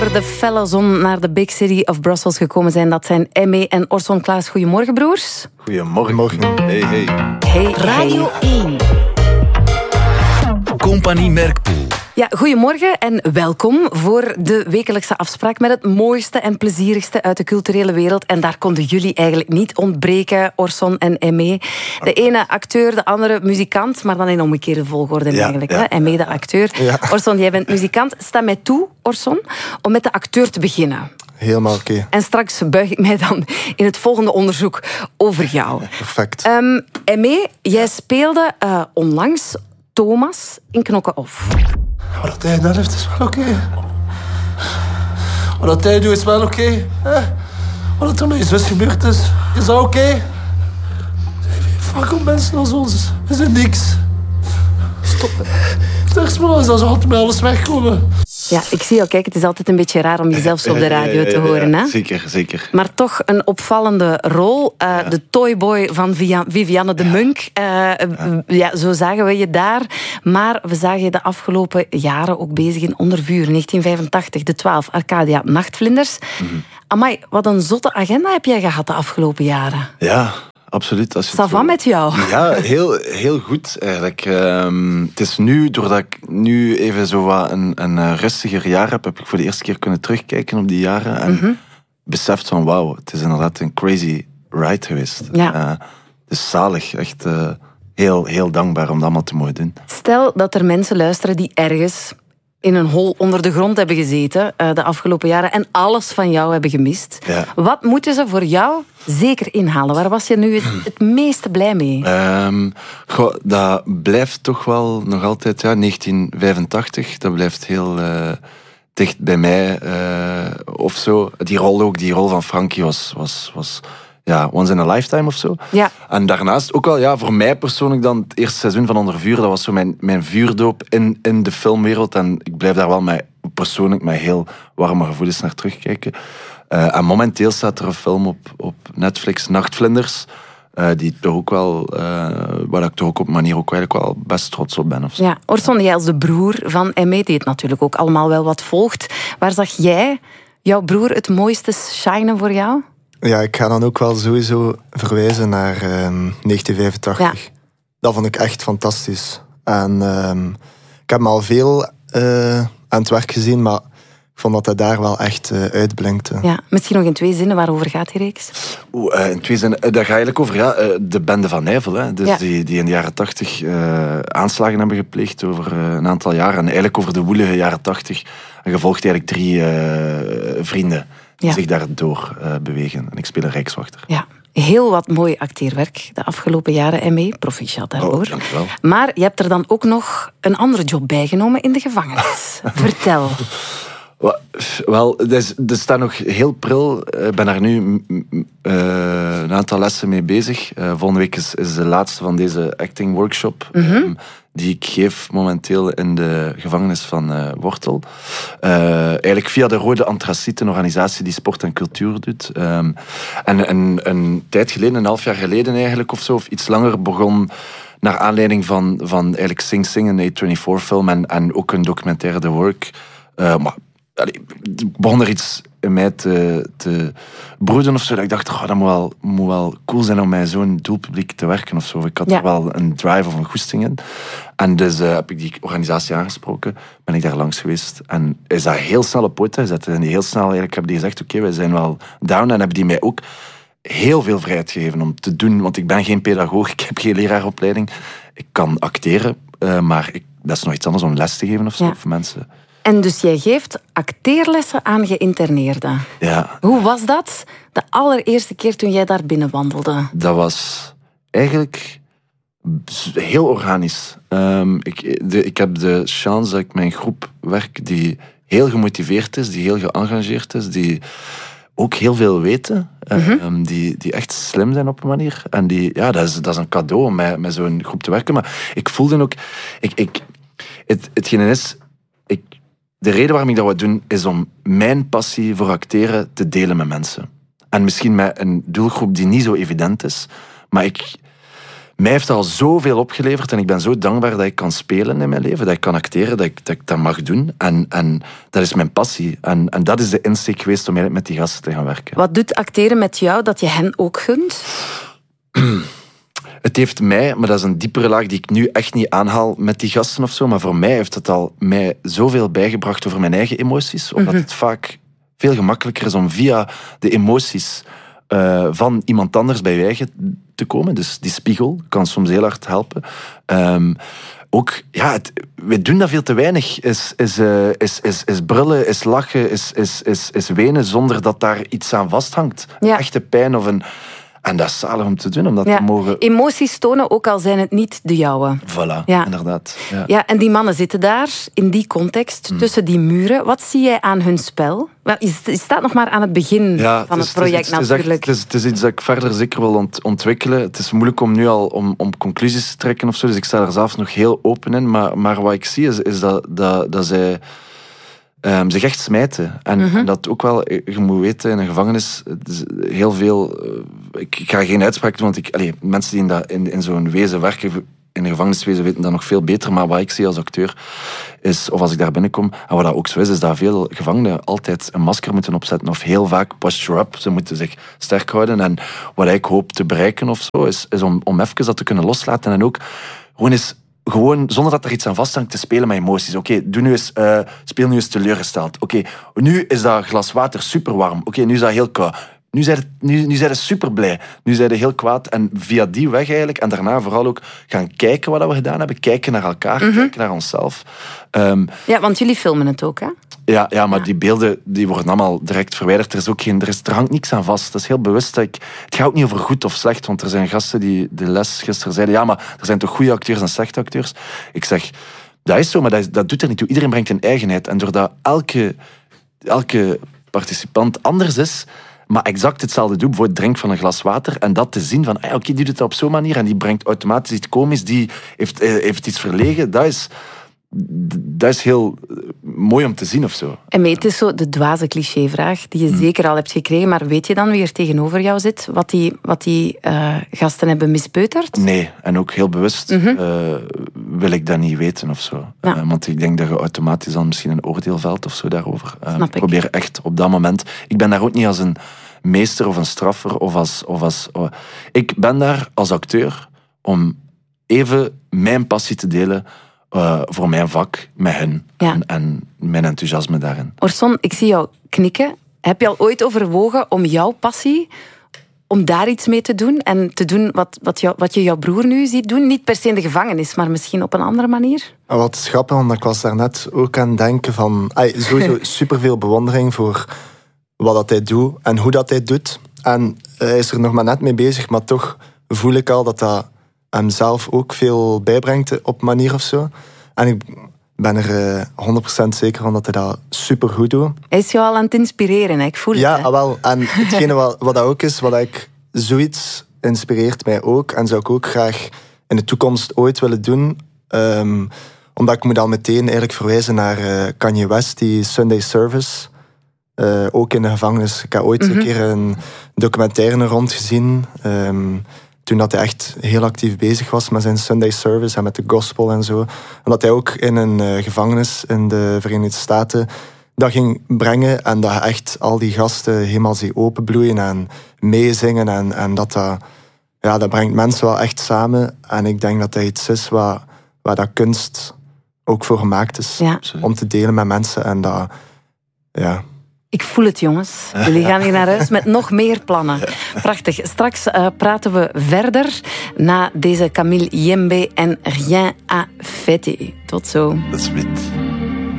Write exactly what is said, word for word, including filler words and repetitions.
De felle zon naar de big city of Brussels gekomen zijn. Dat zijn Aimé en Orson Klaas. Goedemorgen, broers. Goedemorgen. Morgen. Hey, hey. Hey, Radio één. Compagnie Merkpoel. Ja, goedemorgen en welkom voor de wekelijkse afspraak met het mooiste en plezierigste uit de culturele wereld. En daar konden jullie eigenlijk niet ontbreken, Orson en Aimé. De ene acteur, de andere muzikant, maar dan in omgekeerde volgorde Ja, eigenlijk. ja. Hè? Aimé de acteur. Ja. Orson, jij bent muzikant. Sta mij toe, Orson, om met de acteur te beginnen. Helemaal oké. Okay. En straks buig ik mij dan in het volgende onderzoek over jou. Perfect. Um, Aimé, jij speelde uh, onlangs Thomas in Knokke Off. Wat hij gedaan heeft is wel oké. Okay. Wat hij doet is wel oké. Okay. Wat er met je zus gebeurd is, is dat oké. Okay. Fuck op mensen als ons. We zijn niks. Stop. Het ergste is dat ze altijd met alles wegkomen. Ja, ik zie jou kijken. Het is altijd een beetje raar om jezelf zo op de radio te horen. Hè? Zeker, zeker. Maar toch een opvallende rol. Uh, ja. De toyboy van Vivianne de Munk. Uh, ja. ja, zo zagen we je daar. Maar we zagen je de afgelopen jaren ook bezig in Onder Vuur. negentien vijfentachtig, De twaalf, Arcadia, Nachtvlinders. Mm-hmm. Amai, wat een zotte agenda heb jij gehad de afgelopen jaren. Ja, absoluut. Als je Ça va met jou? Ja, heel, heel goed eigenlijk. Um, het is nu, doordat ik nu even zo wat een, een rustiger jaar heb, heb ik voor de eerste keer kunnen terugkijken op die jaren. En mm-hmm. beseft van wauw, het is inderdaad een crazy ride geweest. Ja. Uh, het is zalig, echt uh, heel, heel dankbaar om dat allemaal te mogen doen. Stel dat er mensen luisteren die ergens in een hol onder de grond hebben gezeten uh, de afgelopen jaren en alles van jou hebben gemist. Ja. Wat moeten ze voor jou zeker inhalen? Waar was je nu het, het meeste blij mee? Um, goh, dat blijft toch wel nog altijd, ja, negentien vijfentachtig, dat blijft heel uh, dicht bij mij uh, of zo. Die rol ook, die rol van Frankie was, was, was ja, once in a lifetime of zo. Ja. En daarnaast ook wel, ja, voor mij persoonlijk dan, het eerste seizoen van Onder Vuur, dat was zo mijn, mijn vuurdoop in, in de filmwereld. En ik blijf daar wel met, persoonlijk met heel warme gevoelens naar terugkijken. Uh, en momenteel staat er een film op, op Netflix, Nachtvlinders, uh, die toch ook wel, uh, waar ik toch ook op een manier ook eigenlijk wel best trots op ben. Of zo. Ja, Orson, jij als de broer van Aimé, die het natuurlijk ook allemaal wel wat volgt. Waar zag jij jouw broer het mooiste shinen voor jou? Ja, ik ga dan ook wel sowieso verwijzen naar um, negentien vijfentachtig. Ja. Dat vond ik echt fantastisch. En um, ik heb me al veel uh, aan het werk gezien, maar ik vond dat hij daar wel echt uh, uitblinkte. Ja, misschien nog in twee zinnen, waarover gaat die reeks? Oeh, uh, in twee zinnen, uh, daar ga je eigenlijk over, ja, uh, de bende van Nijvel. Hè, dus ja. die, die in de jaren tachtig uh, aanslagen hebben gepleegd over uh, een aantal jaren. En eigenlijk over de woelige jaren tachtig. En gevolgd eigenlijk drie uh, vrienden die ja. zich daardoor uh, bewegen. En ik speel een rijkswachter. Ja. Heel wat mooi acteerwerk de afgelopen jaren, Aimé. Proficiat daarvoor. Oh, dankjewel. Maar je hebt er dan ook nog een andere job bijgenomen in de gevangenis. Vertel. Wel, er staat nog heel pril. Ik ben daar nu uh, een aantal lessen mee bezig. Uh, volgende week is, is de laatste van deze acting workshop. Mm-hmm. Um, die ik geef momenteel in de gevangenis van uh, Wortel. Uh, eigenlijk via de Rode Antraciet, een organisatie die sport en cultuur doet. Um, en een, een tijd geleden, een half jaar geleden eigenlijk of zo, of iets langer, begon naar aanleiding van, van eigenlijk Sing Sing, een A vierentwintig film en, en ook een documentaire The Work. Uh, maar allee, begon er iets in mij te, te broeden of zo. Dat ik dacht, oh, dat moet wel, moet wel cool zijn om met zo'n doelpubliek te werken of zo. Ik had ja. er wel een drive of een goesting in. En dus uh, heb ik die organisatie aangesproken. Ben ik daar langs geweest. En is dat heel snel op poten gezet. En heel snel eigenlijk hebben die gezegd, oké, okay, wij zijn wel down. En hebben die mij ook heel veel vrijheid gegeven om te doen. Want ik ben geen pedagoog, ik heb geen leraaropleiding. Ik kan acteren, uh, maar ik, dat is nog iets anders om les te geven of zo, ja. voor mensen. En dus jij geeft acteerlessen aan geïnterneerden. Ja. Hoe was dat de allereerste keer toen jij daar binnenwandelde? Dat was eigenlijk heel organisch. Um, ik, de, ik heb de chance dat ik met een groep werk die heel gemotiveerd is, die heel geëngageerd is, die ook heel veel weten, mm-hmm. um, die, die echt slim zijn op een manier. En die, ja, dat is, dat is een cadeau om met, met zo'n groep te werken. Maar ik voelde ook... Ik, ik, het, hetgene is... Ik, de reden waarom ik dat wil doen, is om mijn passie voor acteren te delen met mensen. En misschien met een doelgroep die niet zo evident is. Maar ik... mij heeft dat al zoveel opgeleverd en ik ben zo dankbaar dat ik kan spelen in mijn leven, dat ik kan acteren, dat ik dat, ik dat mag doen. En, en dat is mijn passie. En, en dat is de insteek geweest om eigenlijk met die gasten te gaan werken. Wat doet acteren met jou dat je hen ook gunt? Het heeft mij, maar dat is een diepere laag die ik nu echt niet aanhaal met die gasten of zo, maar voor mij heeft het al mij zoveel bijgebracht over mijn eigen emoties, omdat mm-hmm. het vaak veel gemakkelijker is om via de emoties uh, van iemand anders bij je eigen te komen. Dus die spiegel kan soms heel hard helpen. Um, ook, ja, het, we doen dat veel te weinig. Is, is, uh, is, is, is brullen, is lachen, is, is, is, is wenen zonder dat daar iets aan vasthangt. Ja. Echte pijn of een... En dat is zalig om te doen, om dat ja. te mogen... Emoties tonen, ook al zijn het niet de jouwe. Voilà, ja. inderdaad. Ja. ja, en die mannen zitten daar, in die context, mm. tussen die muren. Wat zie jij aan hun spel? Wel, je staat nog maar aan het begin ja, van het, het project, het is, natuurlijk. Het is, het is iets dat ik verder zeker wil ont- ontwikkelen. Het is moeilijk om nu al om, om conclusies te trekken of zo, dus ik sta er zelf nog heel open in. Maar, maar wat ik zie, is, is dat, dat, dat zij... Um, zich echt smijten. En, mm-hmm. en dat ook wel, je moet weten, in een gevangenis, heel veel... Uh, ik, ik ga geen uitspraak doen, want ik, allee, mensen die in, dat, in, in zo'n wezen werken, in een gevangeniswezen weten dat nog veel beter, maar wat ik zie als acteur, is, of als ik daar binnenkom, en wat dat ook zo is, is dat veel gevangenen altijd een masker moeten opzetten, of heel vaak posture up, ze moeten zich sterk houden. En wat ik hoop te bereiken of zo, is, is om, om even dat te kunnen loslaten en ook gewoon eens Gewoon, zonder dat er iets aan vasthangt, te spelen met emoties. Oké, okay, doe nu eens, uh, speel nu eens teleurgesteld. Oké, okay, nu is dat glas water super warm. Oké, okay, nu is dat heel koud. Nu zijn je nu, nu zijn super blij. Nu zijn je heel kwaad. En via die weg eigenlijk, en daarna vooral ook gaan kijken wat we gedaan hebben. Kijken naar elkaar, mm-hmm. kijken naar onszelf. Um, ja, want jullie filmen het ook, hè? Ja, ja, maar ja. die beelden die worden allemaal direct verwijderd. Er, is ook geen, er, is, er hangt niks aan vast. Dat is heel bewust. Dat ik, het gaat ook niet over goed of slecht, want er zijn gasten die de les gisteren zeiden, ja, maar er zijn toch goede acteurs en slechte acteurs? Ik zeg, dat is zo, maar dat, is, dat doet er niet toe. Iedereen brengt een eigenheid. En doordat elke, elke participant anders is, maar exact hetzelfde doet, bijvoorbeeld drinkt van een glas water, en dat te zien van, ah, oké, okay, die doet dat op zo'n manier, en die brengt automatisch iets komisch, die heeft, heeft iets verlegen, dat is... Dat is heel mooi om te zien of zo. En mee, het is zo de dwaze clichévraag die je hmm. zeker al hebt gekregen, maar weet je dan wie er tegenover jou zit? Wat die, wat die uh, gasten hebben mispeuterd? Nee, en ook heel bewust mm-hmm. uh, wil ik dat niet weten of zo. Ja. Uh, want ik denk dat je automatisch dan misschien een oordeel velt of zo daarover. Uh, Snap ik. Probeer echt op dat moment... Ik ben daar ook niet als een meester of een straffer of als... Of als oh. Ik ben daar als acteur om even mijn passie te delen... Uh, voor mijn vak, met hen ja. en, en mijn enthousiasme daarin. Orson, ik zie jou knikken. Heb je al ooit overwogen om jouw passie, om daar iets mee te doen? En te doen wat, wat, jou, wat je jouw broer nu ziet doen? Niet per se in de gevangenis, maar misschien op een andere manier? Wat is grappig, want ik was daarnet ook aan het denken van... Ay, sowieso superveel bewondering voor wat dat hij doet en hoe dat hij doet. En hij is er nog maar net mee bezig, maar toch voel ik al dat dat... hem zelf ook veel bijbrengt op manier of zo. En ik ben er uh, honderd procent zeker van dat hij dat supergoed doet. Hij is jou al aan het inspireren, hè? Ik voel ja, het. Ja, wel. En hetgene wat, wat dat ook is, wat ik... Zoiets inspireert mij ook. En zou ik ook graag in de toekomst ooit willen doen. Um, omdat ik moet al meteen eigenlijk verwijzen naar uh, Kanye West, die Sunday Service. Uh, ook in de gevangenis. Ik heb ooit mm-hmm. een keer een documentaire rond gezien... Um, toen dat hij echt heel actief bezig was met zijn Sunday service en met de gospel en zo. En dat hij ook in een uh, gevangenis in de Verenigde Staten dat ging brengen en dat echt al die gasten helemaal zie openbloeien en meezingen. En, en dat, dat, ja, dat brengt mensen wel echt samen. En ik denk dat dat iets is waar, waar dat kunst ook voor gemaakt is. Ja. Om te delen met mensen. En dat, ja... Ik voel het, jongens. Jullie gaan hier naar huis met nog meer plannen. Prachtig. Straks uh, praten we verder na deze Camille Yembe en Rien à fêter. Tot zo. Dat is wit.